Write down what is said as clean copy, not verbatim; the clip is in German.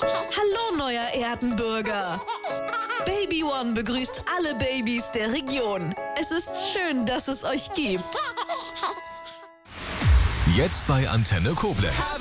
Hallo, neuer Erdenbürger. Baby One begrüßt alle Babys der Region. Es ist schön, dass es euch gibt. Jetzt bei Antenne Koblenz.